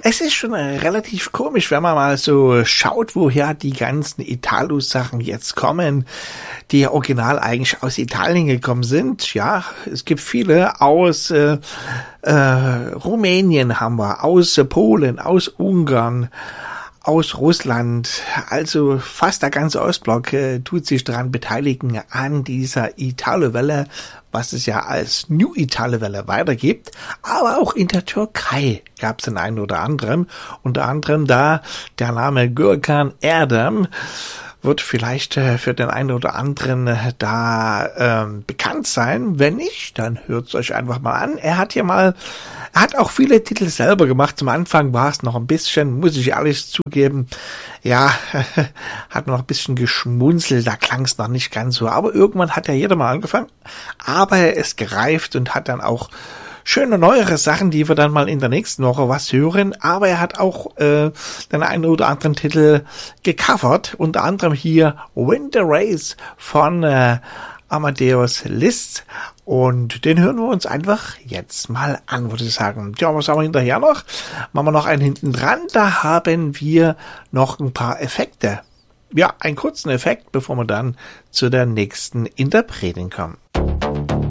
Es ist schon relativ komisch, wenn man mal so schaut, woher die ganzen Italo-Sachen jetzt kommen, die ja original eigentlich aus Italien gekommen sind. Ja, es gibt viele aus Rumänien haben wir, aus Polen, aus Ungarn, aus Russland, also fast der ganze Ostblock tut sich daran beteiligen an dieser Italo-Welle, was es ja als New Italo-Welle weitergibt. Aber auch in der Türkei gab es den einen oder anderen, unter anderem da der Name Gürkan Erdem, wird vielleicht für den einen oder anderen da bekannt sein. Wenn nicht, dann hört es euch einfach mal an. Er hat auch viele Titel selber gemacht. Zum Anfang war es noch ein bisschen, muss ich ehrlich zugeben, ja, hat noch ein bisschen geschmunzelt, da klang es noch nicht ganz so. Aber irgendwann hat ja jeder mal angefangen. Aber er ist gereift und hat dann auch schöne neuere Sachen, die wir dann mal in der nächsten Woche was hören. Aber er hat auch den einen oder anderen Titel gecovert. Unter anderem hier Winter Race von Amadeus Liszt. Und den hören wir uns einfach jetzt mal an, würde ich sagen. Ja, was haben wir hinterher noch? Machen wir noch einen hinten dran. Da haben wir noch ein paar Effekte. Ja, einen kurzen Effekt, bevor wir dann zu der nächsten Interpretin kommen.